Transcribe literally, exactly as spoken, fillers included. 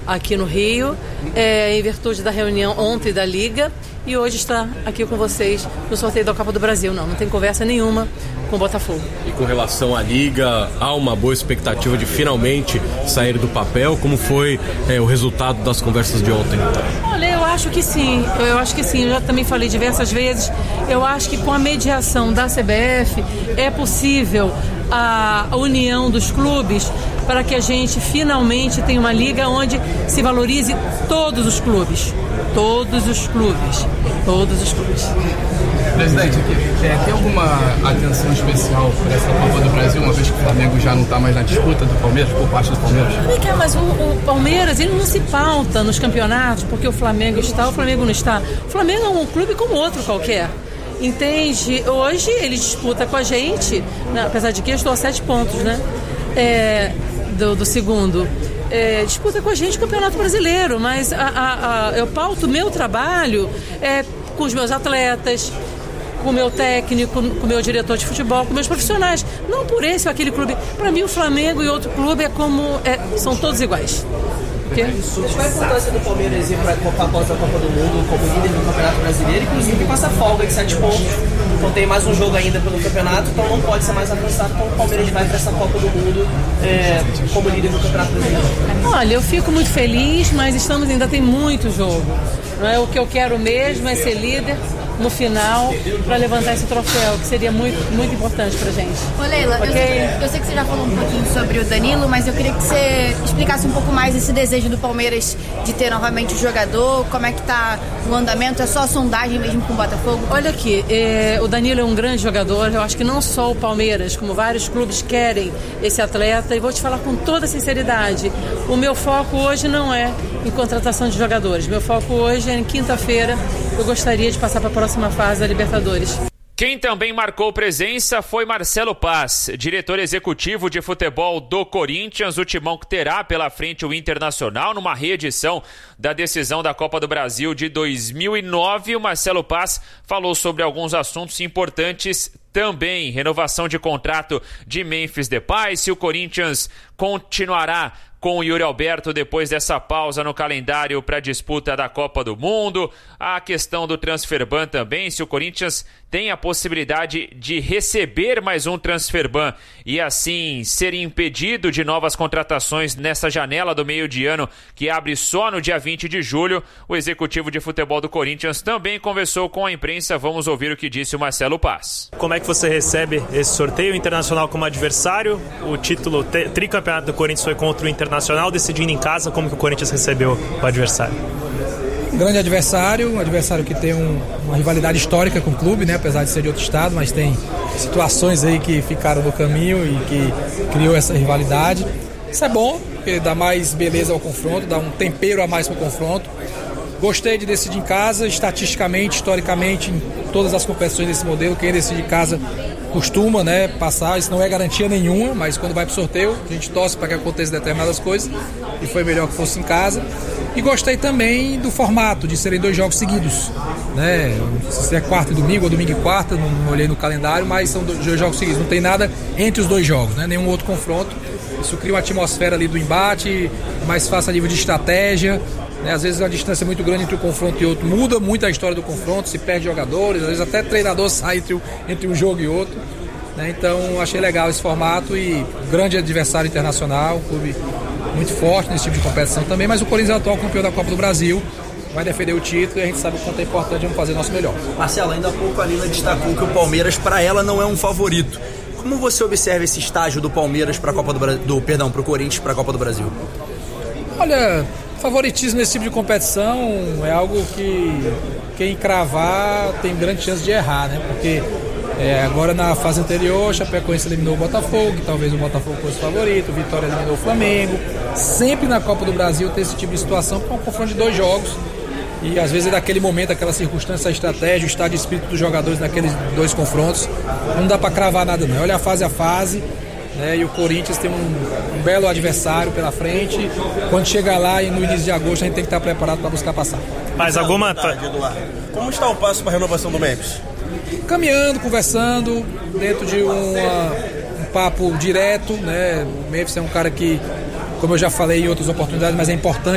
aqui no Rio, é, em virtude da reunião ontem da Liga, e hoje está aqui com vocês no sorteio da Copa do Brasil. Não, não tem conversa nenhuma com o Botafogo. E com relação à Liga, há uma boa expectativa de finalmente sair do papel? Como foi é, o resultado das conversas de ontem? Olha, eu acho que sim, eu acho que sim, eu já também falei diversas vezes, eu acho que com a mediação da C B F é possível a união dos clubes para que a gente finalmente tenha uma liga onde se valorize todos os clubes, todos os clubes, todos os clubes. Presidente, é, tem alguma atenção especial para essa Copa do Brasil, uma vez que o Flamengo já não está mais na disputa do Palmeiras, por parte do Palmeiras? Mas o, o Palmeiras, ele não se pauta nos campeonatos porque o Flamengo está, o Flamengo não está. O Flamengo é um clube como outro qualquer. Entende? Hoje ele disputa com a gente, né, apesar de que eu estou a sete pontos, né? É, do, do segundo. É, disputa com a gente o Campeonato Brasileiro, mas a, a, a, eu pauto o meu trabalho é, com os meus atletas, com o meu técnico, com o meu diretor de futebol, com meus profissionais. Não por esse ou aquele clube. Para mim, o Flamengo e outro clube é como, é, são todos iguais. Qual a importância do Palmeiras ir para após a Copa do Mundo como líder do Campeonato Brasileiro, inclusive com essa folga de sete pontos? Então tem mais um jogo ainda pelo campeonato, então não pode ser mais avançado, então o Palmeiras vai para essa Copa do Mundo é, como líder do Campeonato Brasileiro. Olha, eu fico muito feliz, mas estamos ainda tem muito jogo. Não é? O que eu quero mesmo é ser líder no final para levantar esse troféu, que seria muito, muito importante pra gente. Ô Leila, okay? eu, sei, eu sei que você já falou um pouquinho sobre o Danilo, mas eu queria que você explicasse um pouco mais esse desejo do Palmeiras de ter novamente o jogador, como é que tá o andamento, é só a sondagem mesmo com o Botafogo? Olha aqui, é, o Danilo é um grande jogador, eu acho que não só o Palmeiras, como vários clubes querem esse atleta, e vou te falar com toda sinceridade, o meu foco hoje não é em contratação de jogadores, meu foco hoje é em quinta-feira, eu gostaria de passar para a próxima fase da Libertadores. Quem também marcou presença foi Marcelo Paz, diretor executivo de futebol do Corinthians, o timão que terá pela frente o Internacional numa reedição da decisão da Copa do Brasil de dois mil e nove. O Marcelo Paz falou sobre alguns assuntos importantes também, renovação de contrato de Memphis Depay, se o Corinthians continuará com o Yuri Alberto depois dessa pausa no calendário para a disputa da Copa do Mundo, a questão do transfer ban também, se o Corinthians tem a possibilidade de receber mais um transfer ban e assim ser impedido de novas contratações nessa janela do meio de ano que abre só no dia vinte de julho. O executivo de futebol do Corinthians também conversou com a imprensa, vamos ouvir o que disse o Marcelo Paz. Como é que você recebe esse sorteio? O Internacional como adversário, o título t- tricampeonato do Corinthians foi contra o Internacional, decidindo em casa, como que o Corinthians recebeu o adversário? Grande adversário, um adversário que tem um, uma rivalidade histórica com o clube, né? Apesar de ser de outro estado, mas tem situações aí que ficaram no caminho e que criou essa rivalidade. Isso é bom, porque dá mais beleza ao confronto, dá um tempero a mais para o confronto. Gostei de decidir em casa, estatisticamente, historicamente, em todas as competições desse modelo, quem decide em casa costuma, né, passar, isso não é garantia nenhuma, mas quando vai para o sorteio, a gente torce para que aconteça determinadas coisas, e foi melhor que fosse em casa. E gostei também do formato, de serem dois jogos seguidos, né? Se é quarta e domingo, ou domingo e quarta, não, não olhei no calendário, mas são dois jogos seguidos, não tem nada entre os dois jogos, né? Nenhum outro confronto. Isso cria uma atmosfera ali do embate, mais fácil a nível de estratégia, né? Às vezes a distância é muito grande entre um confronto e outro, muda muito a história do confronto, se perde jogadores, às vezes até treinador sai entre, entre um jogo e outro, né? Então achei legal esse formato e grande adversário internacional, um clube muito forte nesse tipo de competição também, mas o Corinthians é o atual campeão da Copa do Brasil, vai defender o título e a gente sabe o quanto é importante, vamos fazer o nosso melhor. Marcelo, ainda há pouco a Lina destacou que o Palmeiras, para ela, não é um favorito. Como você observa esse estágio do Palmeiras para a Copa do Brasil, do, perdão, para o Corinthians para a Copa do Brasil? Olha, favoritismo nesse tipo de competição é algo que quem cravar tem grande chance de errar, né? Porque é, agora na fase anterior, o Chapecoense eliminou o Botafogo, que talvez o Botafogo fosse favorito, o Vitória eliminou o Flamengo. Sempre na Copa do Brasil tem esse tipo de situação, com um confronto de dois jogos. E às vezes é daquele momento, aquela circunstância, a estratégia, o estado de espírito dos jogadores naqueles dois confrontos. Não dá para cravar nada não, olha a fase a fase, né? E o Corinthians tem um, um belo adversário pela frente. Quando chegar lá e no início de agosto a gente tem que estar preparado para buscar passar. Mas alguma... Como está o passo para a renovação do Memphis? Caminhando, conversando, dentro de uma, um papo direto, né? O Memphis é um cara que, como eu já falei em outras oportunidades, mas é importante